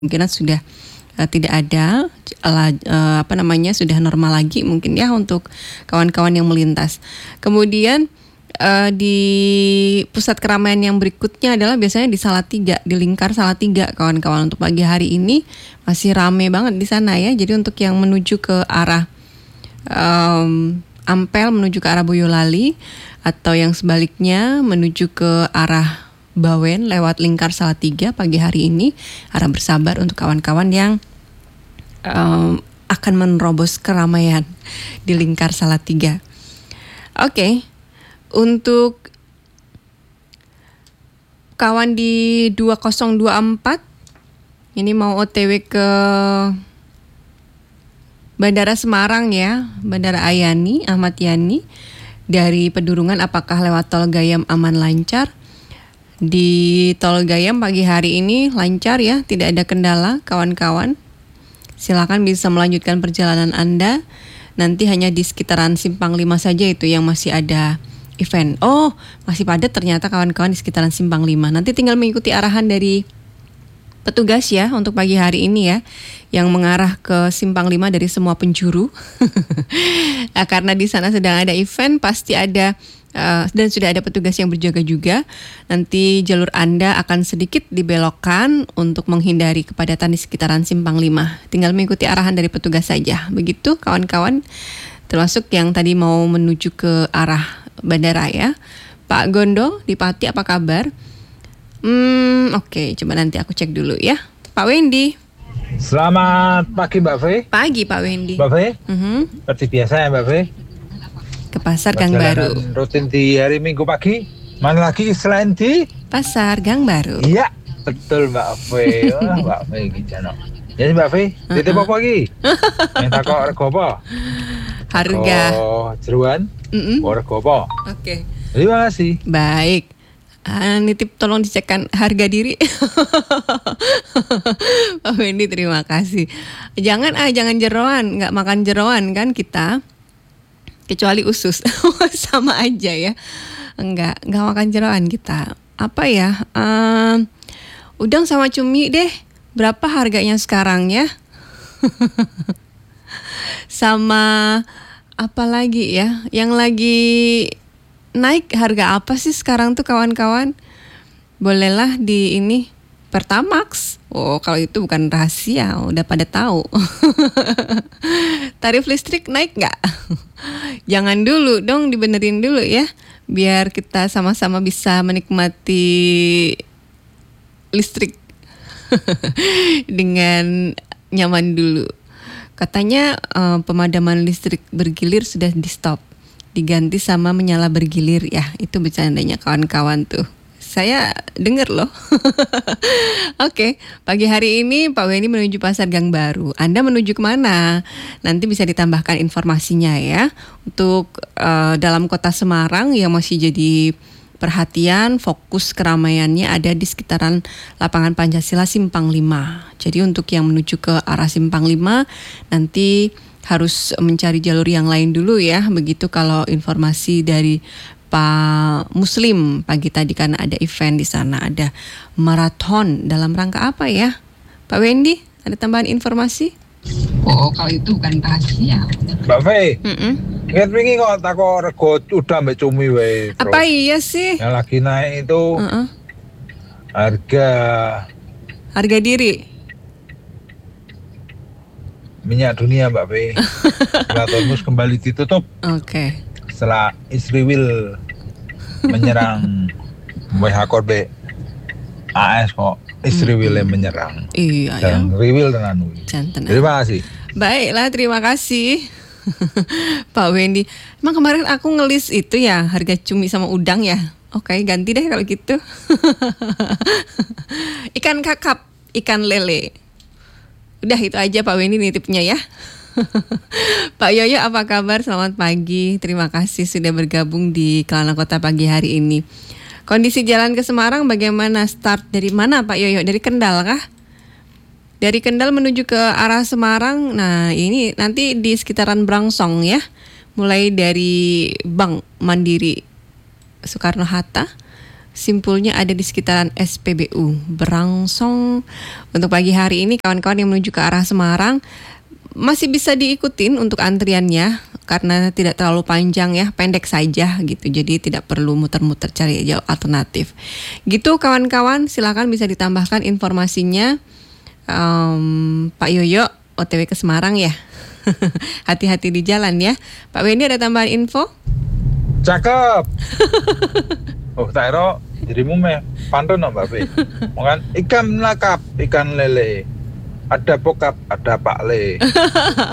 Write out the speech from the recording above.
kemungkinan sudah tidak ada sudah normal lagi mungkin ya untuk kawan-kawan yang melintas. Kemudian di pusat keramaian yang berikutnya adalah biasanya di Salatiga, di lingkar Salatiga kawan-kawan. Untuk pagi hari ini masih rame banget di sana ya. Jadi untuk yang menuju ke arah Ampel menuju ke arah Boyolali atau yang sebaliknya menuju ke arah Bawen lewat lingkar Salatiga pagi hari ini, harap bersabar untuk kawan-kawan yang akan menerobos keramaian di lingkar Salatiga. Oke. Untuk kawan di 2024 ini mau OTW ke Bandara Semarang ya, Bandara Ayani, Ahmad Yani dari Pedurungan, apakah lewat Tol Gayam aman lancar? Di Tol Gayam pagi hari ini lancar ya, tidak ada kendala kawan-kawan. Silakan bisa melanjutkan perjalanan Anda. Nanti hanya di sekitaran Simpang 5 saja itu yang masih ada event. Oh, masih padat ternyata kawan-kawan di sekitaran Simpang 5. Nanti tinggal mengikuti arahan dari petugas ya untuk pagi hari ini ya, yang mengarah ke Simpang 5 dari semua penjuru. Nah, karena di sana sedang ada event, pasti ada dan sudah ada petugas yang berjaga juga. Nanti jalur Anda akan sedikit dibelokkan untuk menghindari kepadatan di sekitaran Simpang 5. Tinggal mengikuti arahan dari petugas saja. Begitu kawan-kawan, termasuk yang tadi mau menuju ke arah bandara ya. Pak Gondo di Pati, apa kabar? Oke, coba nanti aku cek dulu ya. Pak Wendy. Selamat pagi Mbak Fe. Pagi Pak Wendy. Mbak Fe, seperti biasa ya Mbak Fe. Ke Pasar Gang Baru. Rutin di hari Minggu pagi. Mana lagi selain di Pasar Gang Baru. Iya, betul Mbak Fe. Wah, Mbak Fe gitu no. Jadi Mbak Fe, titip apa lagi? Minta kok rego apa? Harga. Oh, jeruan. Rego apa? Oke. Terima kasih. Baik. Nitip tolong dicekkan harga diri. Pak Wendy, terima kasih. Jangan jeroan, nggak makan jeroan kan kita, kecuali usus. Sama aja ya, nggak makan jeroan kita. Apa ya, udang sama cumi deh. Berapa harganya sekarang ya? Sama apa lagi ya, yang lagi naik harga apa sih sekarang tuh kawan-kawan? Bolehlah di ini Pertamax. Oh, kalau itu bukan rahasia, udah pada tahu. Tarif listrik naik nggak? Jangan dulu dong, dibenerin dulu ya, biar kita sama-sama bisa menikmati listrik dengan nyaman dulu. Katanya pemadaman listrik bergilir sudah di stop, diganti sama menyala bergilir ya. Itu bercandanya kawan-kawan tuh, saya dengar loh. Oke, pagi hari ini Pak Wendy menuju Pasar Gang Baru. Anda menuju kemana? Nanti bisa ditambahkan informasinya ya. Untuk dalam kota Semarang yang masih jadi perhatian, fokus keramaiannya ada di sekitaran lapangan Pancasila Simpang 5. Jadi untuk yang menuju ke arah Simpang 5 nanti harus mencari jalur yang lain dulu ya. Begitu kalau informasi dari Pak Muslim pagi tadi, karena ada event di sana, ada maraton. Dalam rangka apa ya? Pak Wendy, ada tambahan informasi? Oh, kalau itu bukan rahasia. Mbak Fe. Ingat wingi kok tako rego udah mbak cumi wae. Apa iya sih? Yang lagi naik itu harga diri minyak dunia Mbak Fe. Setelah Hormuz kembali ditutup. Oke. Setelah Israel menyerang WH AS kok Israel menyerang. Iya ya. Dan riwil tenan. Terima kasih. Baiklah, terima kasih. Pak Wendy. Emang kemarin aku ngelis itu ya, harga cumi sama udang ya. Oke, ganti deh kalau gitu. Ikan kakap, ikan lele. Udah itu aja Pak Wendy nitipnya ya. Pak Yoyo, apa kabar? Selamat pagi. Terima kasih sudah bergabung di Kelana Kota pagi hari ini. Kondisi jalan ke Semarang bagaimana? Start dari mana Pak Yoyo? Dari Kendal kah? Dari Kendal menuju ke arah Semarang. Nah, ini nanti di sekitaran Brangsong ya. Mulai dari Bank Mandiri Soekarno Hatta simpulnya ada di sekitaran SPBU Berangsong. Untuk pagi hari ini kawan-kawan yang menuju ke arah Semarang masih bisa diikutin untuk antriannya karena tidak terlalu panjang ya, pendek saja gitu. Jadi tidak perlu muter-muter cari jauh alternatif. Gitu kawan-kawan, silakan bisa ditambahkan informasinya. Pak Yoyo OTW ke Semarang ya. Hati-hati di jalan ya. Pak Wendy ada tambahan info? Cakep. Oh, tak kira dirimu meh pantun no Mbak Fe. Makan ikan lakap, ikan lele. Ada bokap, ada Pak Le.